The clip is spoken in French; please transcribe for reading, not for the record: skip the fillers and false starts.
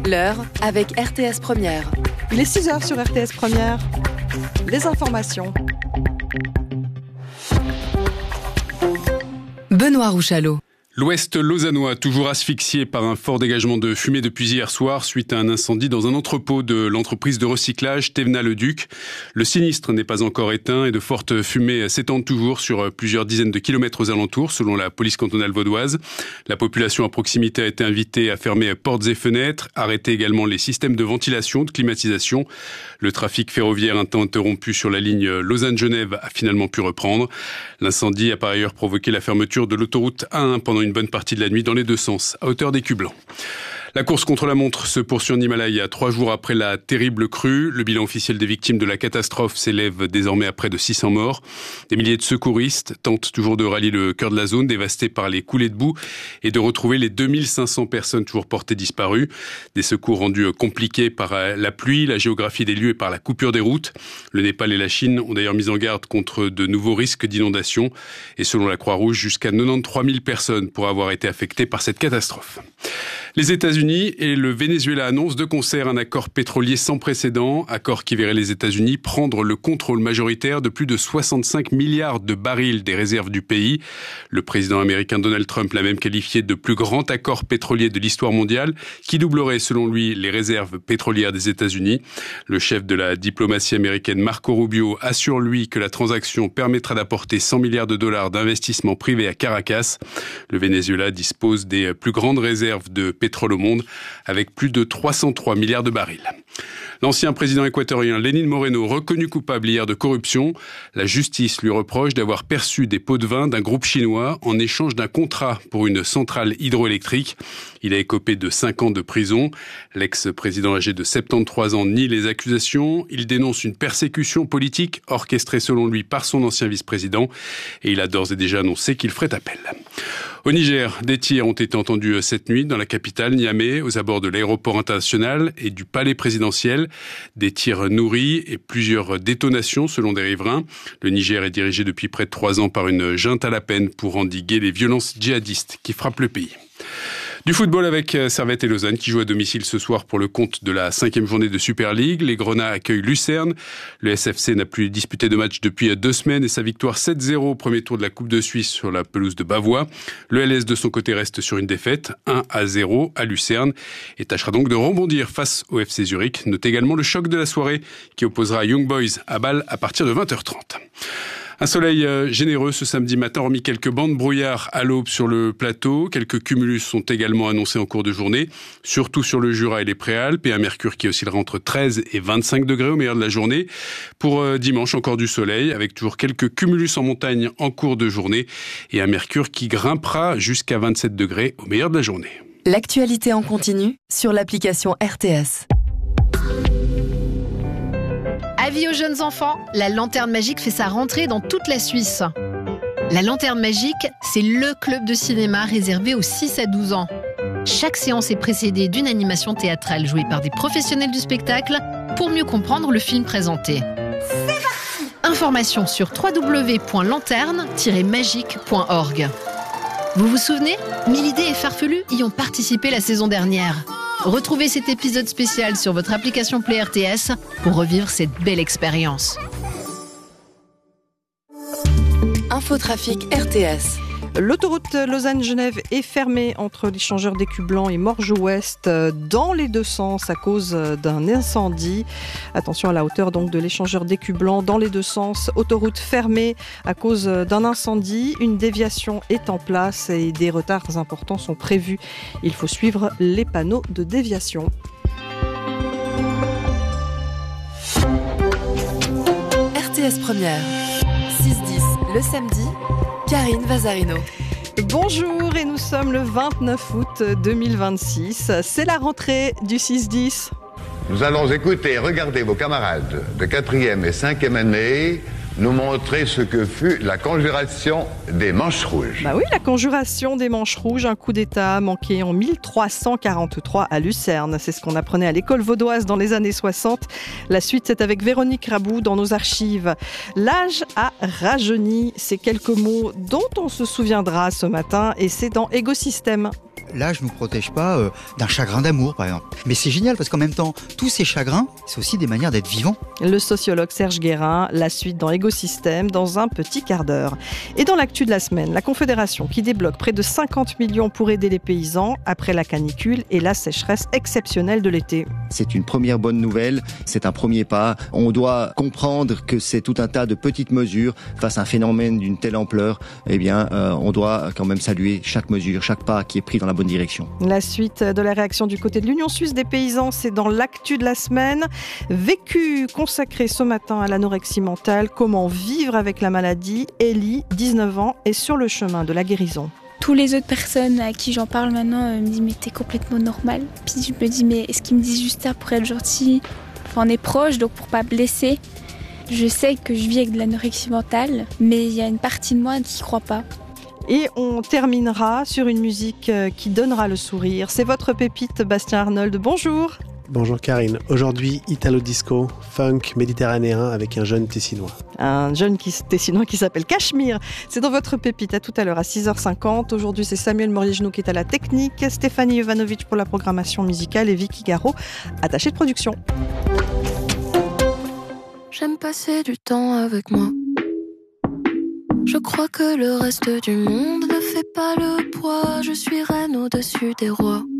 L'heure avec RTS Première. Il est 6h sur RTS Première. Les informations. Benoît Rouchalot. L'ouest lausannois, toujours asphyxié par un fort dégagement de fumée depuis hier soir suite à un incendie dans un entrepôt de l'entreprise de recyclage Thévenat-le-Duc. Le sinistre n'est pas encore éteint et de fortes fumées s'étendent toujours sur plusieurs dizaines de kilomètres aux alentours, selon la police cantonale vaudoise. La population à proximité a été invitée à fermer portes et fenêtres, arrêter également les systèmes de ventilation, de climatisation. Le trafic ferroviaire un temps interrompu sur la ligne Lausanne-Genève a finalement pu reprendre. L'incendie a par ailleurs provoqué la fermeture de l'autoroute A1 pendant une bonne partie de la nuit dans les deux sens, à hauteur d'Écublanc. La course contre la montre se poursuit en Himalaya 3 jours après la terrible crue. Le bilan officiel des victimes de la catastrophe s'élève désormais à près de 600 morts. Des milliers de secouristes tentent toujours de rallier le cœur de la zone dévastée par les coulées de boue et de retrouver les 2500 personnes toujours portées disparues. Des secours rendus compliqués par la pluie, la géographie des lieux et par la coupure des routes. Le Népal et la Chine ont d'ailleurs mis en garde contre de nouveaux risques d'inondation. Et selon la Croix-Rouge, jusqu'à 93 000 personnes pourraient avoir été affectées par cette catastrophe. Les États-Unis et le Venezuela annoncent de concert un accord pétrolier sans précédent, accord qui verrait les États-Unis prendre le contrôle majoritaire de plus de 65 milliards de barils des réserves du pays. Le président américain Donald Trump l'a même qualifié de plus grand accord pétrolier de l'histoire mondiale, qui doublerait selon lui les réserves pétrolières des États-Unis. Le chef de la diplomatie américaine Marco Rubio assure lui que la transaction permettra d'apporter 100 milliards de dollars d'investissement privé à Caracas. Le Venezuela dispose des plus grandes réserves de pétrole au monde, avec plus de 303 milliards de barils. L'ancien président équatorien Lénin Moreno, reconnu coupable hier de corruption, la justice lui reproche d'avoir perçu des pots de vin d'un groupe chinois en échange d'un contrat pour une centrale hydroélectrique. Il a écopé de 5 ans de prison. L'ex-président âgé de 73 ans nie les accusations. Il dénonce une persécution politique orchestrée selon lui par son ancien vice-président et il a d'ores et déjà annoncé qu'il ferait appel. Au Niger, des tirs ont été entendus cette nuit dans la capitale Niamey, aux abords de l'aéroport international et du palais présidentiel. Des tirs nourris et plusieurs détonations selon des riverains. Le Niger est dirigé depuis près de 3 ans par une junte à la peine pour endiguer les violences djihadistes qui frappent le pays. Du football avec Servette et Lausanne qui jouent à domicile ce soir pour le compte de la 5e journée de Super League. Les Grenats accueillent Lucerne. Le SFC n'a plus disputé de match depuis 2 semaines et sa victoire 7-0 au premier tour de la Coupe de Suisse sur la pelouse de Bavois. Le LS de son côté reste sur une défaite, 1-0 à Lucerne et tâchera donc de rebondir face au FC Zurich. Note également le choc de la soirée qui opposera Young Boys à Bâle à partir de 20h30. Un soleil généreux ce samedi matin, hormis quelques bancs de brouillard à l'aube sur le plateau. Quelques cumulus sont également annoncés en cours de journée, surtout sur le Jura et les Préalpes, et un mercure qui oscillera entre 13 et 25 degrés au meilleur de la journée. Pour dimanche, encore du soleil, avec toujours quelques cumulus en montagne en cours de journée, et un mercure qui grimpera jusqu'à 27 degrés au meilleur de la journée. L'actualité en continu sur l'application RTS. Avis aux jeunes enfants, la Lanterne Magique fait sa rentrée dans toute la Suisse. La Lanterne Magique, c'est le club de cinéma réservé aux 6 à 12 ans. Chaque séance est précédée d'une animation théâtrale jouée par des professionnels du spectacle pour mieux comprendre le film présenté. C'est parti ! Informations sur www.lanterne-magique.org. Vous vous souvenez ? Milidé et Farfelu y ont participé la saison dernière. Retrouvez cet épisode spécial sur votre application Play RTS pour revivre cette belle expérience. Infotrafic RTS. L'autoroute Lausanne-Genève est fermée entre l'échangeur d'Écublanc et Morges-Ouest dans les deux sens à cause d'un incendie. Attention à la hauteur donc de l'échangeur d'Écublanc dans les deux sens. Autoroute fermée à cause d'un incendie. Une déviation est en place et des retards importants sont prévus. Il faut suivre les panneaux de déviation. RTS Première. 6-10 le samedi. Karine Vazarino. Bonjour et nous sommes le 29 août 2026. C'est la rentrée du 6-10. Nous allons écouter et regarder vos camarades de 4e et 5e année nous montrer ce que fut la conjuration des Manches Rouges. Bah oui, la conjuration des Manches Rouges, un coup d'État manqué en 1343 à Lucerne. C'est ce qu'on apprenait à l'école vaudoise dans les années 60. La suite, c'est avec Véronique Rabou dans nos archives. L'âge a rajeuni, c'est quelques mots dont on se souviendra ce matin et c'est dans Écosystème. L'âge ne nous protège pas d'un chagrin d'amour, par exemple. Mais c'est génial parce qu'en même temps, tous ces chagrins, c'est aussi des manières d'être vivant. Le sociologue Serge Guérin, la suite dans Écosystème, dans un petit quart d'heure. Et dans l'actu de la semaine, la Confédération qui débloque près de 50 millions pour aider les paysans après la canicule et la sécheresse exceptionnelle de l'été. C'est une première bonne nouvelle, c'est un premier pas. On doit comprendre que c'est tout un tas de petites mesures face à un phénomène d'une telle ampleur. Eh bien, on doit quand même saluer chaque mesure, chaque pas qui est pris dans la bonne direction. La suite de la réaction du côté de l'Union suisse des paysans, c'est dans l'actu de la semaine. Vécu consacré ce matin à l'anorexie mentale, comment vivre avec la maladie. Ellie, 19 ans, est sur le chemin de la guérison. Tous les autres personnes à qui j'en parle maintenant me disent mais t'es complètement normal. Puis je me dis mais est-ce qu'ils me disent juste ça pour être gentil ? Enfin, on est proches donc pour pas blesser. Je sais que je vis avec de l'anorexie mentale, mais il y a une partie de moi qui croit pas. Et on terminera sur une musique qui donnera le sourire. C'est votre pépite, Bastien Arnold. Bonjour. Bonjour Karine. Aujourd'hui, Italo Disco, funk méditerranéen avec un jeune Tessinois. Un jeune Tessinois qui s'appelle Cachemire. C'est dans votre pépite. À tout à l'heure à 6h50. Aujourd'hui, c'est Samuel Morier-Genoux qui est à la technique, Stéphanie Jovanovic pour la programmation musicale et Vicky Garot, attachée de production. J'aime passer du temps avec moi. Je crois que le reste du monde ne fait pas le poids. Je suis reine au-dessus des rois.